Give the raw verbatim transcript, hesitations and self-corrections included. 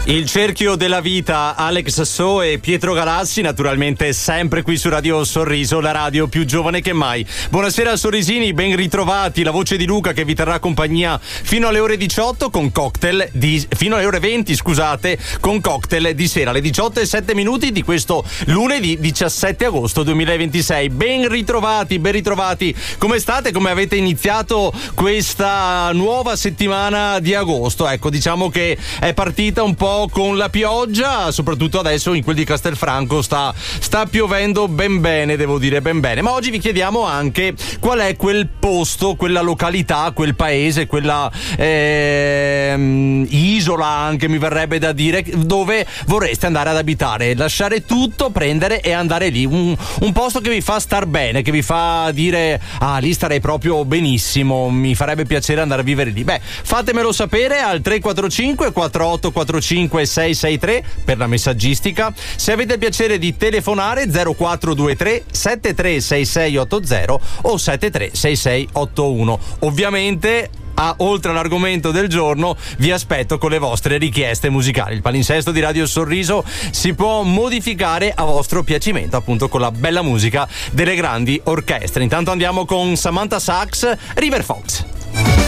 Il cerchio della vita, Alex So e Pietro Galassi, naturalmente sempre qui su Radio Sorriso, la radio più giovane che mai. Buonasera Sorrisini, ben ritrovati, la voce di Luca che vi terrà compagnia fino alle ore diciotto con cocktail di fino alle ore venti, scusate, con cocktail di sera alle diciotto e sette minuti di questo lunedì diciassette agosto duemilaventisei. Ben ritrovati, ben ritrovati. Come state? Come avete iniziato questa nuova settimana di agosto? Ecco, diciamo che è partita un po' con la pioggia, soprattutto adesso in quel di Castelfranco sta, sta piovendo ben bene, devo dire ben bene. Ma oggi vi chiediamo anche qual è quel posto, quella località, quel paese, quella ehm, isola anche mi verrebbe da dire, dove vorreste andare ad abitare, lasciare tutto, prendere e andare lì, un, un posto che vi fa star bene, che vi fa dire ah, lì starei proprio benissimo, mi farebbe piacere andare a vivere lì. Beh, fatemelo sapere al tre quattro cinque quattro otto quattro cinque sei sei tre per la messaggistica. Se avete il piacere di telefonare zero quattro due tre sette tre sei sei otto zero o sette tre sei sei otto uno. Ovviamente Ah, oltre all'argomento del giorno vi aspetto con le vostre richieste musicali. Il palinsesto di Radio Sorriso si può modificare a vostro piacimento, appunto con la bella musica delle grandi orchestre. Intanto andiamo con Samantha Sachs, River Fox.